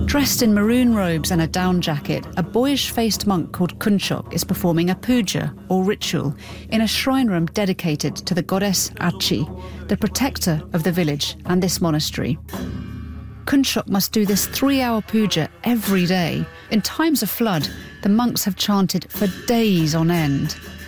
Dressed in maroon robes and a down jacket, a boyish-faced monk called Kunchok is performing a puja, or ritual, in a shrine room dedicated to the goddess Achi, the protector of the village and this monastery. Kunchok must do this 3-hour puja every day. In times of flood, the monks have chanted for days on end.